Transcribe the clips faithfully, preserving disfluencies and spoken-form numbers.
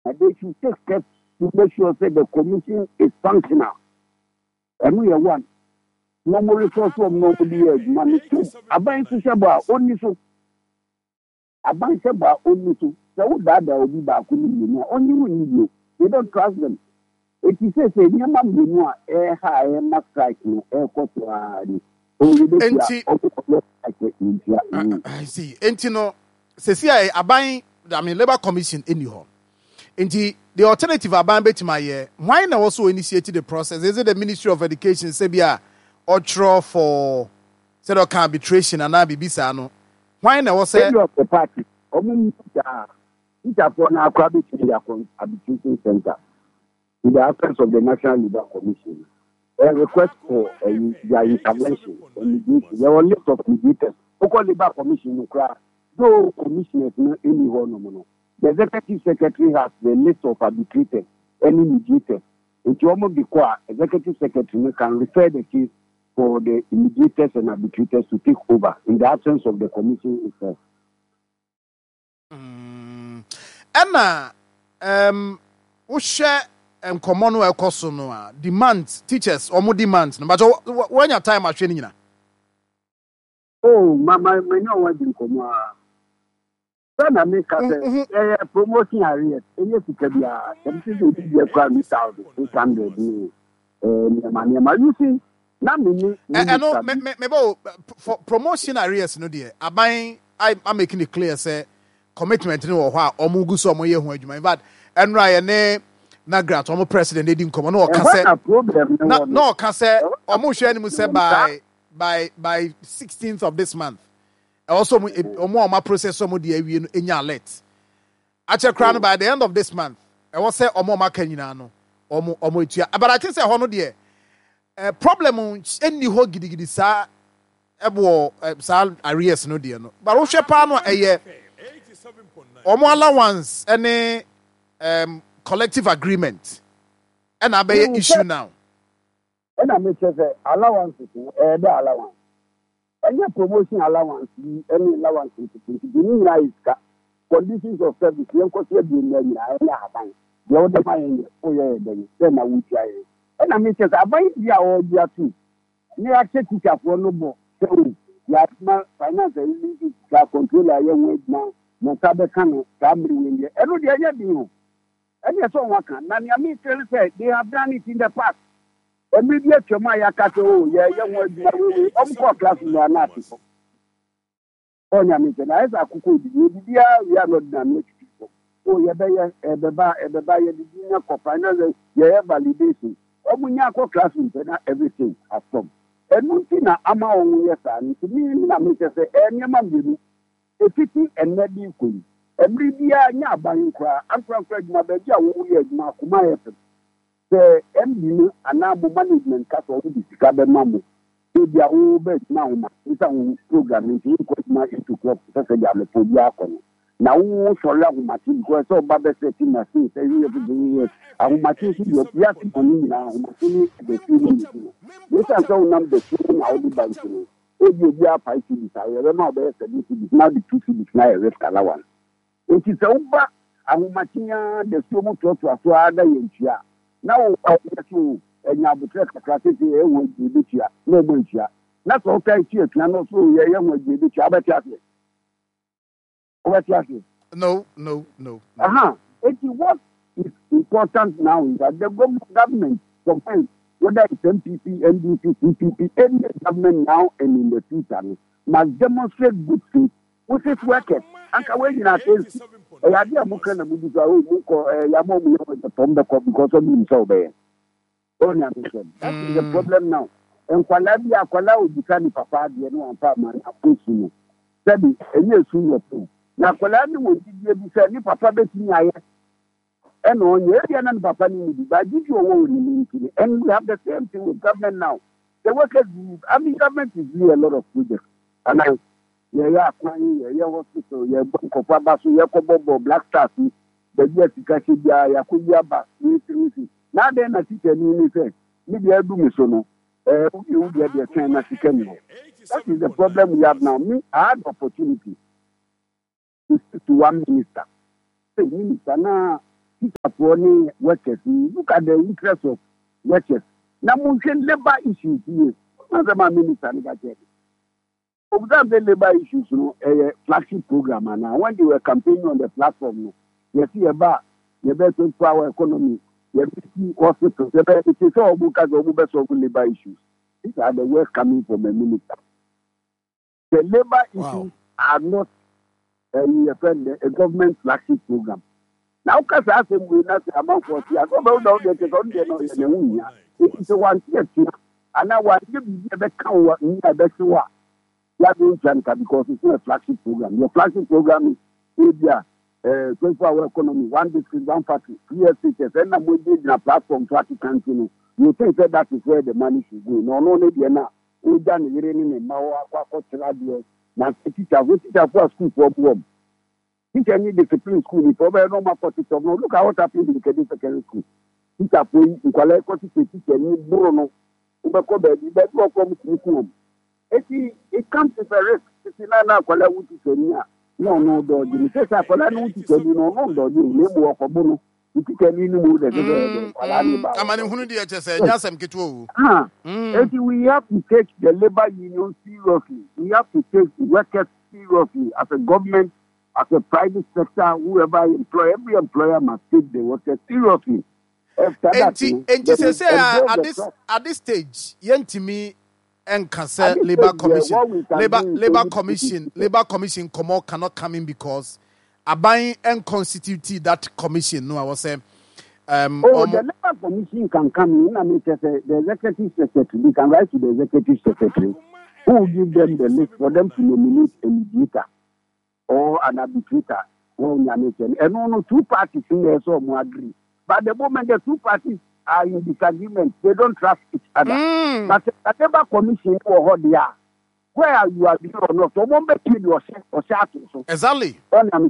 And they should take steps to make sure that the commission is functional. And we are one. No more resource from nobody else. Money too. Aban Shaba only so. Aban Shaba only so. So that there will be back only when you. They don't trust them. It is a say, Yama Binoa, air high, must strike no air cotuari. I see. Entino, Cecia, Aban, I mean, Labour Commission in you. Indeed, the alternative Aban Betimaye, why not also initiated the process? Is it the Ministry of Education, Sebia, or Tro for said of arbitration and Abibisano? Why not was say of the party? It's upon our arbitration center. In the absence of the National Labour Commission, a request for uh, their intervention. There were a list of mediators. Local Labour Commission, no commissioners, no anyone. No, the Executive Secretary has the list of arbitrators, any mediators. If you almost require, Executive Secretary can refer the case for the mediators and arbitrators to take over in the absence of the commission itself. Mm. Anna, um, we share. And common no ekoso no a demand teachers or more demand no but when your time training na oh mama me no want in komo a na me ka say eh promotion areas any sika bia dem say dey be kwa me thousand eight hundred ni eh ma ma you see na me ni eh no me me bo for promotion areas no there aban I am making it clear say commitment no wo ho a omugu so omoye ho adwuma in fact enra ye ne na grant omo president dey din komo no o ka say na no ka say omo hwe ani mu say by by by sixteenth of this month also omo omo process omo dey awie no enya alert ache kra no by the end of this month e wo say omo maka nyina no omo omo etua but I think say ho no dey eh problem any ho gidigidi sa ebo sa areas no dey no but wo hwe pa no eye omo allowance any um collective agreement and I be issue now. And I make say allowance to eh the allowance. Any promotion allowance, any allowance to the new is conditions of service. You can see the name I have. The other man oh yeah then I will try. And I make say I buy the all the two. You accept it for no more. So ya finance is control your wage now. No tabe can family when you. And the other thing. And yes, one can. Nani Ami said they have done it in the past. Immediate to my Yakato, yeah, young woman, of course, class in the Anatico. Oh, Yamitan, as I could be, we are not done people. Oh, Yabaya, Ebeba, Ebeba, Yadina, Cofinal, yeah, validation. Oh, Munyako classroom, everything has come. And Muntina, Ama, yes, and to me, Namita say, and Yaman, a fifty and maybe queen. Every year, nya buying cry. I'm from Fred Mabeja, who is Makuma. The M D and now management cast over the Chicago Mammo. So they are all best now. It's a program in the my into club. That's a yam for Yakon. Now, so long, Martin, because so Baba said in my things, every year, I will Martin, you are just on me now. Martin, the feeling. This is so number the feeling I'll be banking. If you are fighting, I remember the now the two cities now a risk allowance. It is over. I will Martina, the sumo to a swada in Chia. Now, I'll get you and you have the capacity with the Chia, no Bunchia. That's okay, Chia, and also young with the Chia, but no, no, no. Uh huh. It is what is important now is that the government, government, whether it's M P P, N D P, C P P, any government now and in the future, must demonstrate good faith, which is working. And when you are saying, I have a book and a book, Yamomi from the cup because of himself there. Only that is the problem now. And Qualabia, Quala will become Papa, the no apartment, a pushing. Sabi, a year soon or two. Now, Qualani will be said, Papa betting I and on your and Papa, but give you a woman and we have the same thing with government now. The workers, I mean, government is doing a lot of projects. And I yeah, yeah, yeah, hospital, yeah, Papa, so Yakobo, Black Stars, the yes, Kashia, Yakuya, Bas, now then, I teach a new thing. Maybe I do me so no. You get the China chicken. That is the problem we have now. Me, I had opportunity to speak to one minister. Say, Minister, now, teacher for any workers. Look at the interest of workers. Now, we labor issues here. Not my minister, observe the labor issues, you know, a flagship program. And now, when they were campaigning on the platform, no, you see about the best power economy, you see hospitals, it is all because of the labor issues. These are the words coming from the minister. The labor wow. issues are not a, a, a government flagship program. Now, because I say we not among forty, I don't know how they get on the it is a one year, and now I give you the cow in the best one. Because it's not a flagship program. Your flagship program is India, uh, twenty-four hour economy, one district, one party, three years, and I'm waiting in a platform to continue. You think that that is where the money should go. No, no, no, no. We done it in Mawa, Quaco, now teacher, we teach our school for one. Teacher need discipline school, if over no more forty of no, look at what happened in the Canadian secondary school. Teacher, we collect what you teacher, need Bruno, Ubacobe, but you are from school. It, it comes with a risk. It's not a no, no, dodgy. It says I call no, no, dodgy. Name walk for Bono. You can remove the I'm an who did just say, yes, I'm Kitu. Ah, we have to take the labor union seriously. We have to take the workers seriously as a government, as a private sector, whoever employ, every employer must take the workers seriously. And to say at this at this stage, young to me. And cancer labor commission, labor labor commission, labor commission come out cannot come in because a buying and constitute that commission. No, I was saying. Um, oh, um, the labor commission can come in. I mean, the executive secretary. We can write to the executive secretary, who will give them the list for them to nominate a mediator or an arbitrator. And only two parties in there so agree. But the moment the two parties are in disagreement, they don't trust each other. Mm. But the labor commission or there, where you are being or not, someone between your or so. Exactly.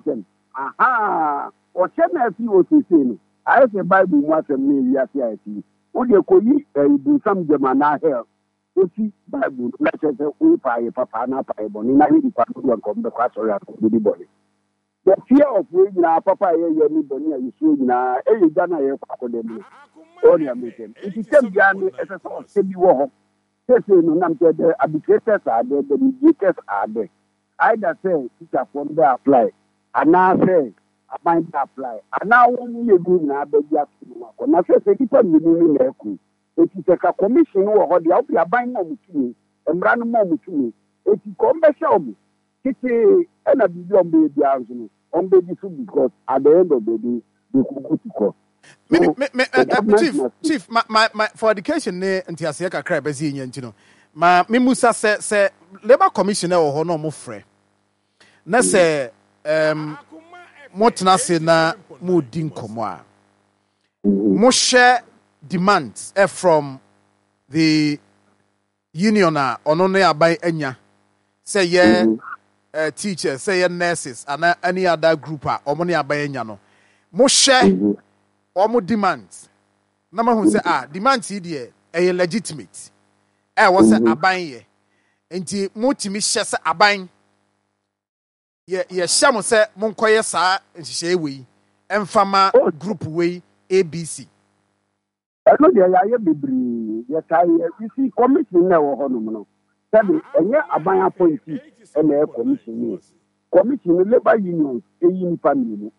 Aha. Or ten if you want to say, I say Bible what a me yes yes. Would you call you do some German here? You see Bible, let's say we pay papa na pay boni na he part one come the class or the body. The fear of we na papa ye ye ni boni you see na e Ghana ye kwa dem. Only a meeting. It is same Ghana as a sort of war. Say no nam the arbitrators are there, the mediators are there. Either say teacher from there apply, and now say I might apply. And now when you do now, beg you to now say say people you need to it is a commission or the out are buying more to me and run more to me. It is commercial. It's a and a beyond baby on baby food because at the end of the day they could go to court. Me, me, me, uh, chief, chief, my, my, my, for education, ne, and Tiasiaka crab as in Yentino. My Mimusa said, say, Labor Commissioner or no more free. Na say, um, Motnase na Mudin Komwa. More share demands eh, from the union or no by Enya. Say, yeah, uh, teachers, say, yeah, nurses, and any other group or money by Enyano. More share. Omo demands. Nama who say ah demands here eh legitimate. Eh was say aban ye. Enti motimi hye say aban. Ye ye hye mo say monkoye saa nhye we. Emfama group we A B C. I know there are bibri. Yes I you see commission na wo hono no. Sabi enye aban appointee and e commission. Commission labor unions e yin family.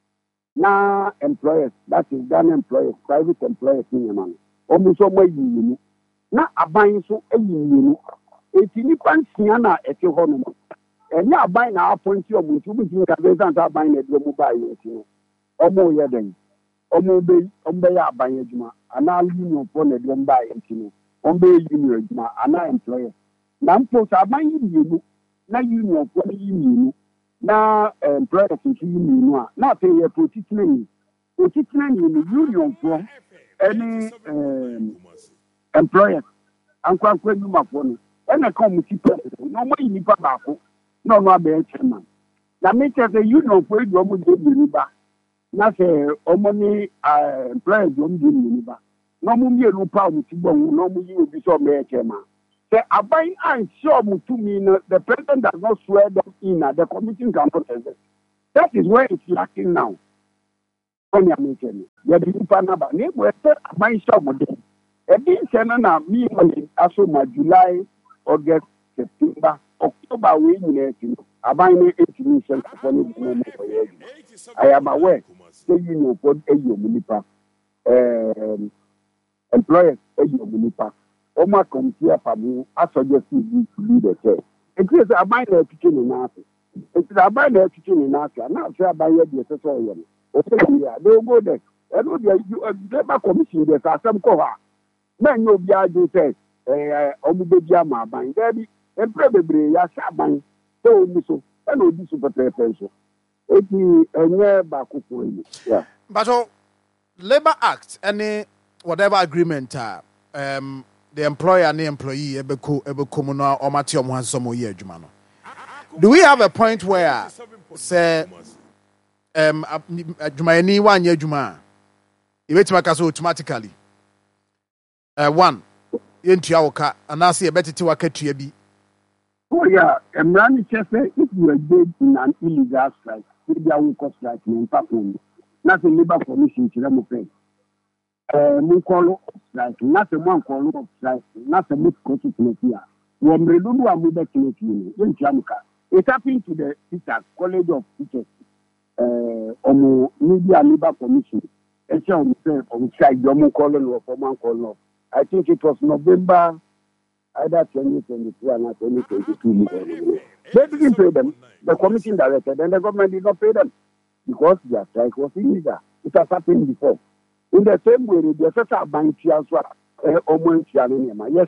Na employers, that is Ghana employers, private employers in Yemen. Almost all my union. Na abaying so a union. It's in the Pansiana at your home. And now buying our point of which you will have a buying at your mobile. Omo Yaden. Omo Bay, Ombaya buying Juma, and now union for the Bombay and Tino. Ombay union, and our employer. Now, folks are buying you. Na union for the union. Na employers in union na pay a position position in the union for any um, employers and kwa kwa nyuma for no and I come with president no more ni pa baako no no be chairman na me say the union for do mo de ni ba na say omo ni employers do mo de ni ba no mo mi elu pa mo ti gbon no mo yi obi so me chairman. The abide and sure to me, the president does not swear them in, the commission cannot exist. That is where it's lacking now. Only a mention. You didn't find about name where my shop would be. A big channel me as my July, August, September, October, we in I buy me eighteen cents for the I am aware. Say you know what a Munipa. Um, employers a Munipa. Oma comes here for me. I suggest you to be the chair. It is a minor teaching in Africa. It is a minor teaching in Africa. Now, say I buy the assessor. Okay, they will go there. And the Labour Commission, there's some cover. Men no be able say, eh, Omubedia ma ban. There be a probably ya saban. So so, and no be super pension. It is a near back. Yeah. But so, Labour Act, any whatever agreement, uh, um, the employer and the employee, ebeko ebeko mona or mati omo hansomo year jumano. Do we have a point where say um Jumayani one year Juma? You wait to so automatically. Uh, one, into your and I see a better to work at you be. Oh, yeah, and Rani says if you are dead in an illegal strike, maybe I will cost strike in Papua. Nothing Labour Commission to them pay. Uh, Mukolo strike, not a one call of strike, not a move to Tunisia. When we do a move to Tunisia, in Jamaica, it happened to the teachers, College of Teachers, uh, Omo Media Labour Commission. It's on strike, Yomu Colon or Forman Colon. I think it was November, either twenty twenty-two or twenty twenty-two. They didn't pay them. The commission directed, and the government did not pay them because their strike was illegal. It has happened before. In the same way, the assessor bank as well. Yes,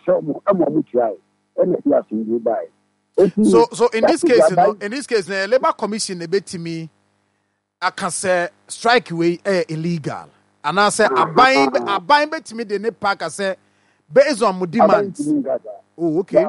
so so in this case, you know, in this case, the Labour Commission a bit to me, I can say strike way uh, illegal. And I say, I buy, I buy bet me the net pack. I say, based on my demands. Oh, okay.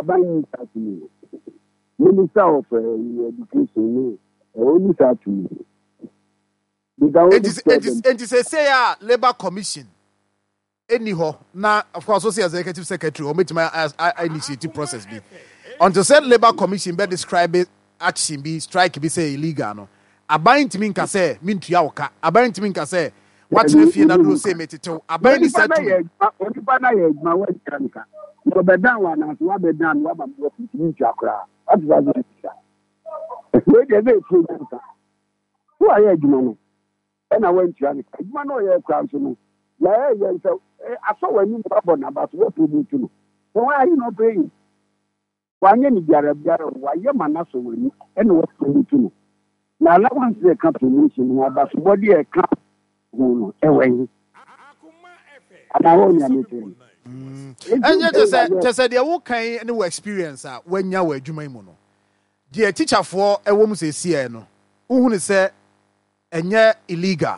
Minister of Education, only that to me. It is, it is, it is a say a Labour Commission. Anyhow, now of course, also as executive secretary, or meet my as I initiative process be. Until said Labour Commission be describe it action be strike be say illegal no. I buy to me can say mean to yaoka. I buy to me can say. What if you not do say me to abide the set to what you buy my way canica. You be down one as what be done what I'm working to chakra. What was it? Wait a minute, who are you, man? And I went to Anica. You know your council. Yeah, yeah, so I saw when you about about what we need to know. So why are you not paying? Why any Arab, why your manasso will you and what we need to know? Now, that one's the compilation about body a camp. No, away. And I want anything. And yet, just said, just said, there won't kind any experience when you were Jumaimono. Dear teacher for a woman says, see, no, who say, and yet illegal.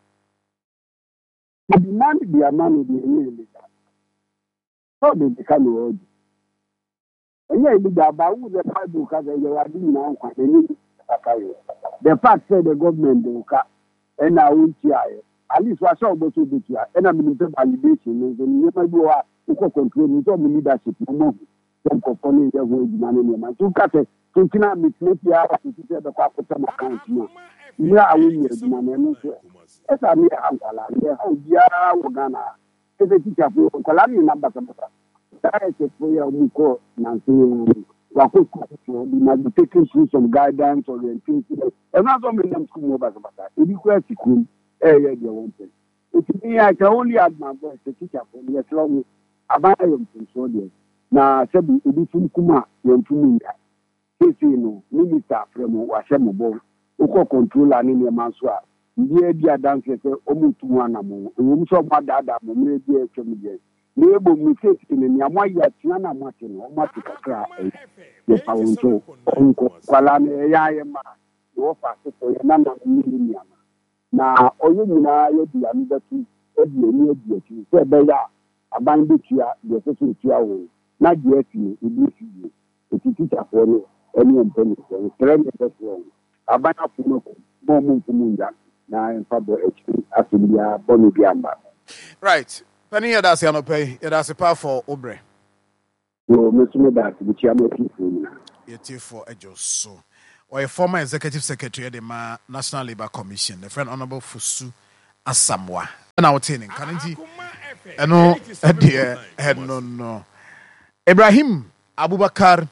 The demand their money be illegal. How they become road? And yet, about who the Bible because they are doing now, the fact said the government will cut. And I won't try. At least I saw about it. And I'm in the validation. And you never go out to control me. So many leadership. No more. Some company they will be managing. Man, to cut it. To cannot make me here to see the corporate account. Yeah, I will be managing. As I mean, I'm calling. How dear we're gonna. As a teacher for calling number. That is a prayer we call Nancy. We must be taking through some guidance or orientation. And not only them school over that. If you quite school, eh, yeah, they won't say. If me, I can only add my voice to teacher for me as long as I buy them from soldiers. Now, said it is from Kuma, young to me. He say no, minister from Washamo, who control an Indian Manswa. Dear, dear dancers, almost to one among whom so bad that I'm dear to me. Neighbor mistake in the Yamaya Tiana Martin or Matica cry. The Paunto, Uncle, Qualane, Yama, the offer for a number of million. Now, all you know, you'll be another two, every year, you say, Bella, a bandit here, the associate here, not yet you, it is you. It is teacher for me, any impediment, trend is wrong. A band of Funoko, Bomu Munda, now in Fabo H P, Asilia, Bonibiamba. Right. Penny, that's your pay. That's a power for Obre. No, Mister Medak, which I'm looking for. You're for a so. Or a former executive secretary of the National Labour Commission, the friend Honorable Fusu Asamoah na wote ne nka nti eno de eno no Ibrahim Abubakar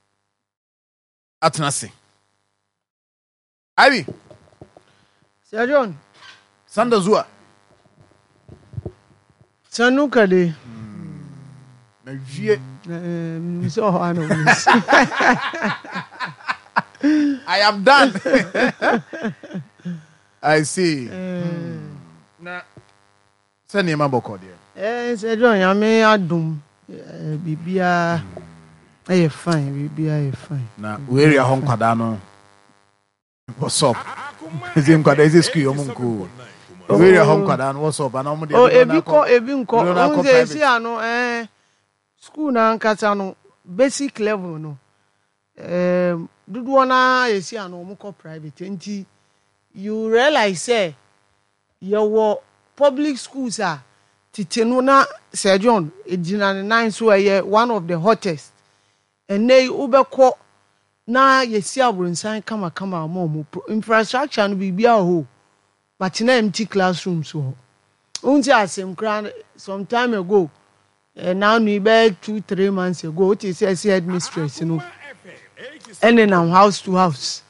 Atnase Abi Sir John Sanda Zua Sanuka de na vie eh so ano I am done. I see. Na send him about code. Eh Sir John ya me adum bibia eh fine bibia eh fine. Na we area hon kwada no. What's up? Zim kwada is school omunku. We area hon kwada no what's up? Na omo dey. Oh ebi ko ebi nko. On say si ano eh school na nkata no basic level no. Eh dudu na esi ano omo ko private enti you realize say your public schools are titenu na Sir John ejina ne nine so eh one of the hottest and nay ubeko na yesi aburinsan kama kama mo infrastructure no bibia ho but na empty classrooms so unti asem kran some time ago and now we be two three months ago it is as headmistress you know and then I'm house to house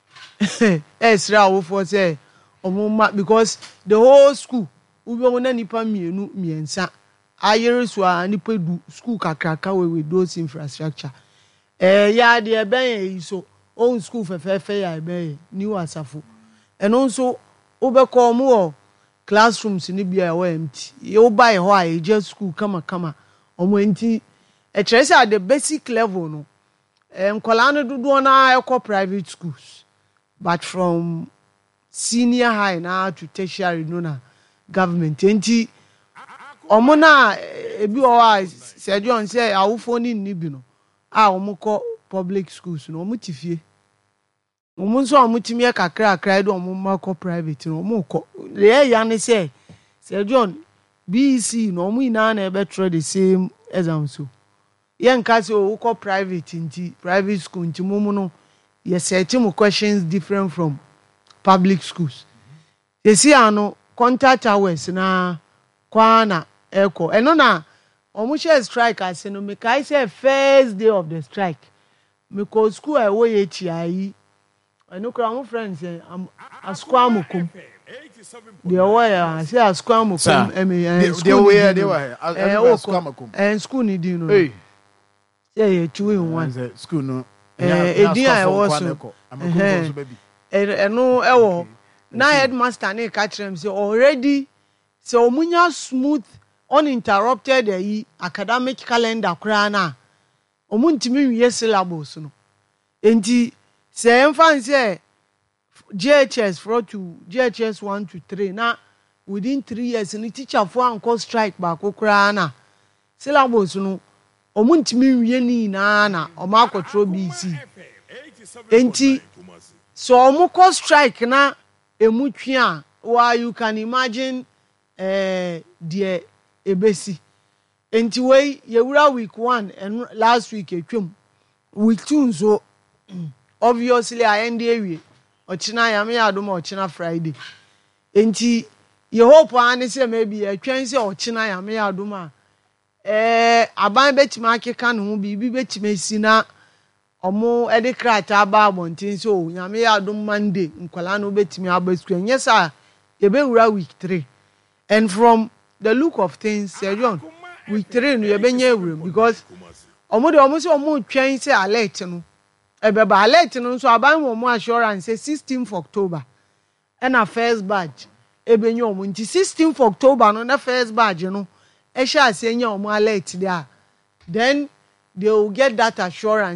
Esra wo for say omuma because the whole school ube wona nipa mienu miensa ayere so a nipa du school kakraka we with those infrastructure eh ya de ben yi so own school fefefe ya ben new asafo and also ube ko mu classrooms ni bia we empty you buy ho a just school kama kama omo enti e trace at the basic level no nkwala no dodo na ekọ private schools but from senior high na to tertiary no na government enti omo na ebi o wa Sir John say awufo ni ni bi no a omo ko public schools no omo tifie omo so omo timi e kakra kakra do omo ma ko private no omo ko le ya ne say Sir John B E C no omo ina na e be try the same exam so yen ka say o ko private nti private school nti mumu no yes certain questions different from public schools you see ano contact hours na kwana eko eno na omo share strike as no make I say first day of the strike because school I wo ye chi ayi eno kra mo friends am askwa mokom the way I say askwa mokom em the way they were askwa mokom and school ni di no say two in one school no eh edin I was so eno ewo na headmaster na ka kire say already say omunya smooth uninterrupted yi academic calendar kura na omuntimi wiye syllabus no enti say emfa say G H S four to G H S one to three na within three years ni teacher for anko strike ba kokura na syllabus no omuntimi wiye ni na na omakotro B C enti so omuko strike na emutwia wa you can imagine eh the ebesi enti we yewura week one and last week etwem week two so obviously I end ewie ochina yam ya adom ochina Friday enti ye hope an say maybe etwen say ochina yam ya adom a eh aban betima akeka no bibi betima sina omo edi krata ba abontin so nyame ya adom Monday nkwala no betimi abasku yes sir ye be wura week three and from the look of things Sir John week three no ye be nya ewura because omo de omo se omo twen say alert no e be ba alert no so aban mo assurance say sixteenth October and a first badge e be nya omo nti sixteenth October no na first badge no e sha se nya omo alert there then they will get that assurance